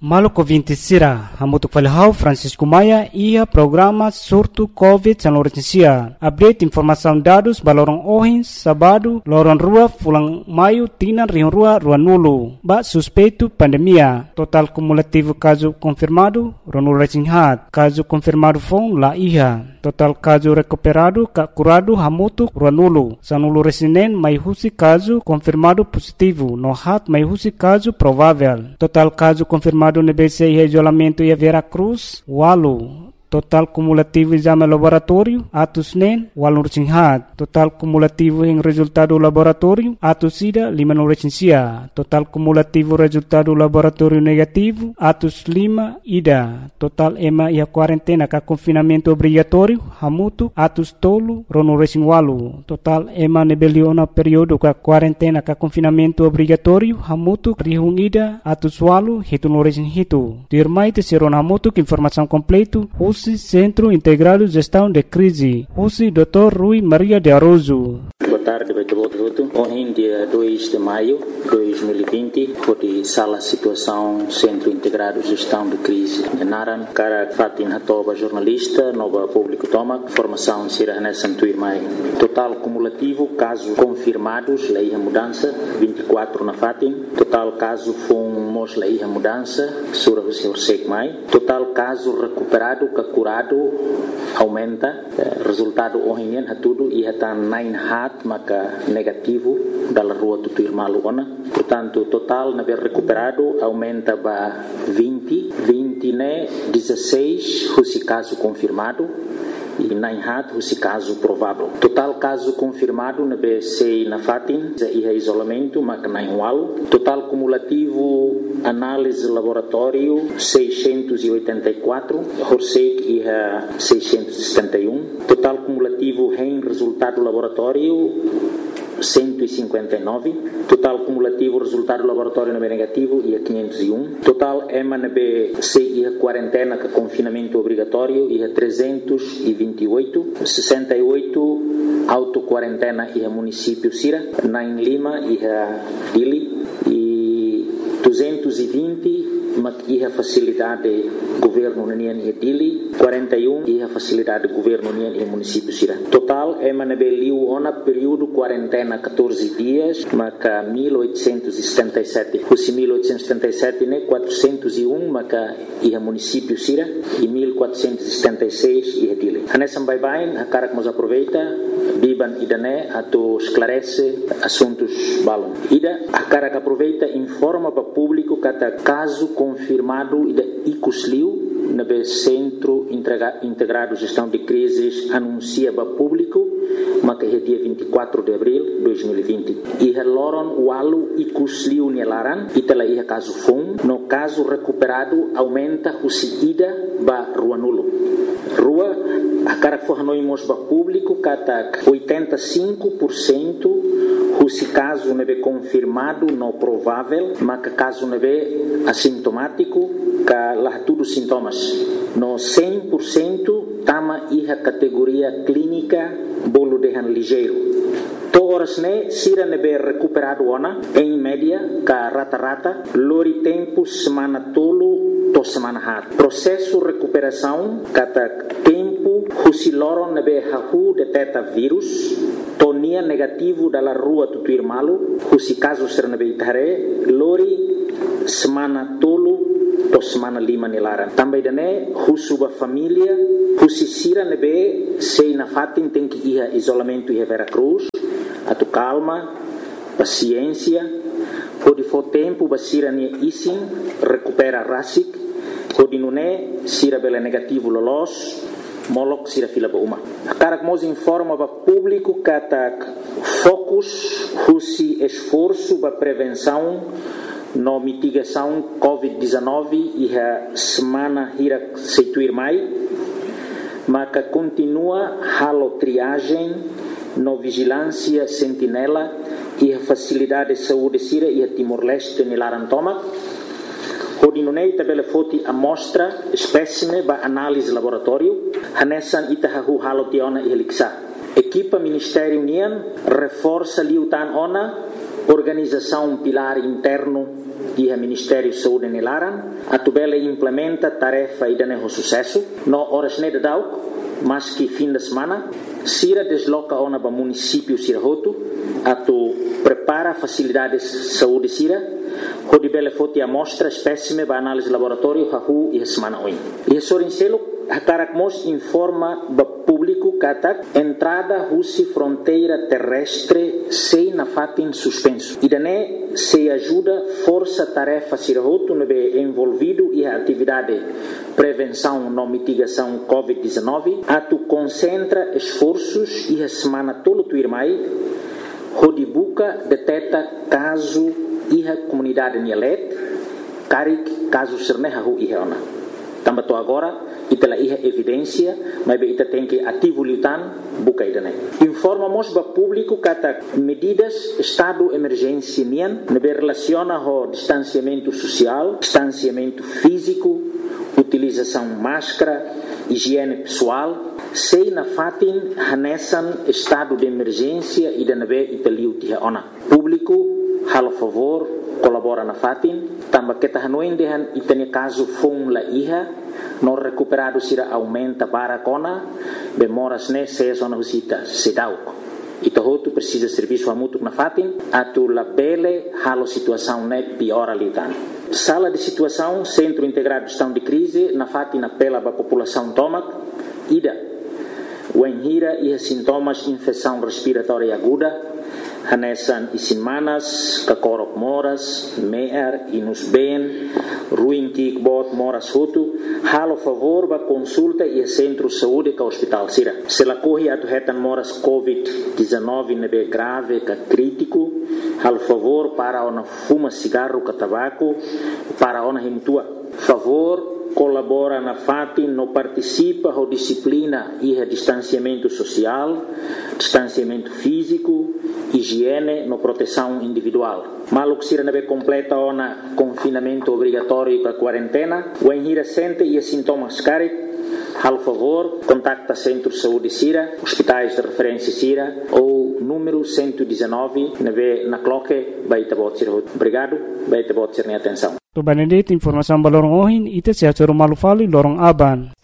Maluco 20 Sira, Hamutuk Falhau, Francisco Maia, ia programa surto COVID-19. Update informação dados, balorong ohin, sabado, lorong rua, fulang maio, tinan, rion rua, nulo. Ba suspeito, pandemia. Total cumulativo caso confirmado, ronul recinghat. Caso confirmado fong, la iha. Total caso recuperado, curado, hamutuk, nulo. Sanulu resinen, mai husi caso confirmado positivo. No hat, mai husi caso provável. Total caso confirmado no BC e isolamento e a Vera Cruz, Walu. Total cumulativo exame laboratório, atos NEN, Walu Recinghat. Total cumulativo em resultado laboratório, atos SIDA, Lima no Recensia. Total cumulativo resultado laboratório negativo, atos Lima, IDA. Total EMA e a quarentena com confinamento obrigatório, Hamutu, atos Tolo, Rono Recing Walu. Total EMA nebeliona período com quarentena com confinamento obrigatório, Hamutu, Rihung IDA, atos Walu, Hitu no Recing Hitu. Dirmai te serona Hamutu, informação completo, Centro Integrado de Gestão de Crise. Hoje, Dr. Rui Maria de Aroso. Boa tarde, hoje, dia 2 de maio de 2020, foi sala situação Centro Integrado de Gestão de Crise de Naran, cara Fatin Hatoba, jornalista, nova público toma, formação Sira Hanessan Tuirmai. Total cumulativo, casos confirmados, lei a mudança, 24 na Fatin. Total caso fomos lei a mudança, Sura Hussein Mai. Total caso recuperado, curado, aumenta. Resultado hoje tudo e está 9 hat, maka negativo da rua Tutuir Maluona. Portanto, total na recuperado aumenta para 20 né 16 esse caso confirmado e 9 hat esse caso provável. Total caso confirmado na BC na Fatin e isolamento maka 9 walo. Total cumulativo análise laboratório 684, Horsek e 671. Total cumulativo em resultado laboratório 159. Total cumulativo resultado laboratório negativo e 501. Total MNB e a quarentena com confinamento obrigatório e 328. 68 auto-quarentena e a município Sira. 9 Lima e a Dili. E 220 e a facilidade governo União e Dili, 41 e a facilidade governo União e município Sira. Total é manabeliu ona período quarentena 14 dias, maca 1877. Os 1877 né 401 maca e a município Sira e 1476 e a Dili. Anessa bye a cara que nos aproveita biban idane ato esclarece assuntos balon. Ida a cara que aproveita informa para público kata caso confirmado ida icusliu na Centro Integrado de Gestão de Crises anuncia para público mas é dia 24 de abril de 2020 e loron walu icusliu nelaran itala ia caso fun no caso recuperado aumenta o ida ba rua nulo rua a cara que fornoimos para público kata 85% esse caso não é confirmado, não provável, mas caso não é assintomático, que lá tudo sintomas. No 100% tama a categoria clínica bolo de ligeiro. Todas né sira ne be recuperado ona em média ka rata lori tempo semana tolo to semana hat. Processo recuperação kata tempo husiloron ne be hahu detecta vírus tonia negativo dalla rua Tutuir Malu husi caso ser ne be itare lori semana tolo to semana lima nilara. Também dane husuba família husi sira ne be sei na fatin tem que ir isolamento e Vera Cruz. Atu calma, paciência, pode for tempo basira ne isin recupera rasik, pode nune sira bela negativo lolos, molok sira fila ba uma. Karak mos informa ba público katak focus husi esforço ba prevenção no mitigação COVID-19 e a semana hira seituir mai, maka continua halo triagem no vigilância sentinela e a facilidade de saúde Sira e a Timor-Leste Nilarantoma. Hodinunei tabela foti amostra espécime ba análise laboratório hanessan itahahu halotiona e heliksa. Equipa Ministério União reforça liutan ona organização pilar interno e o Ministério da Saúde nelaran, a tubela implementa tarefa e dane sucesso, no horas ne dauk, mas que fim de semana, Sira desloca ona para município Sirahoto, a tu prepara facilidades de saúde Sira, onde bele foti amostra espécime para análise laboratório hahu e semana oin. E sorincelo Hakarakmos informa ba público katak entrada husi fronteira terrestre sem na fatin suspenso. E dané se ajuda força tarefa Sirahoto no be envolvido e a atividade prevenção no mitigação COVID-19 a tu concentra esforços e a semana tolo tu irmai onde buca detecta caso e a comunidade Nielet carik caso sernehahu e ona. Tambato agora e pela evidência, mas ita tem que ativo lutan buka idane. Informamos ba público kata medidas estado emergência nian nebe relaciona ho distanciamento social, distanciamento físico, utilização máscara, higiene pessoal, sei na fatin hanesan estado de emergência e nebe italiu tia ona. Público halo favor colabora na fatin, tamba kita hanuin dehan itane caso fon la iha no recuperado sira aumenta para kona bemoras ne se zona husita sedauk ito hotu precisa serviço amutuk na fatin atu la bele halo situação ne piora litan sala de situação centro integrado de gestão de crise na fatin apela ba população tomak ida wenhira e sintomas infecção respiratória aguda hanesan isimanas, kakorok moras, meer, inus ben, ruim kikbot moras hutu, halo favor ba consulta e centro de saúde ka hospital Sira. Se la corre atu hetan moras COVID-19 nebe grave ka crítico, halo favor para ona fuma cigarro ka tabaco, para ona himutua. Favor colabora na fatin no participa ho disciplina e distanciamento social, distanciamento físico, higiene no proteção individual. Maluk sira nebe completa ona confinamento obrigatório para quarentena, o enhira sente e sintomas carit, hal favor, contacta Centro de Saúde Sira, hospitais de referência Sira ou número 119 nebe na cloque baita bot sira. Obrigado, baita bot sira atenção. To Benedict informação balorong ohin ite sia malu fali lorong aban.